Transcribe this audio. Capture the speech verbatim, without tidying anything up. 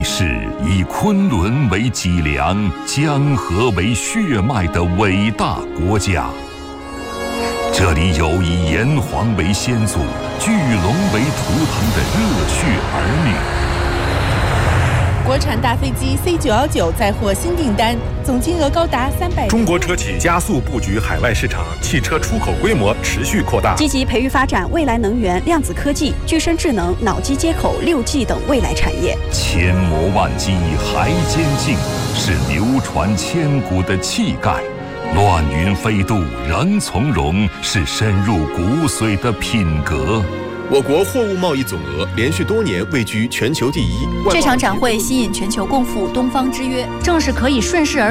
是以昆仑为脊梁、江河为血脉的伟大国家。这里有以炎黄为先祖、巨龙为图腾的热血儿女。 国产大飞机 C 九一九再获新订单，总金额高达三百。 中国车企加速布局海外市场，汽车出口规模持续扩大， 积极培育发展未来能源、量子科技、具身智能、脑机接口、六 G 等未来产业。 千磨万击还坚劲，是流传千古的气概；乱云飞渡仍从容，是深入骨髓的品格。 我国货物贸易总额连续多年位居全球第一。 这场展会吸引全球共赴东方之约，正是可以顺势而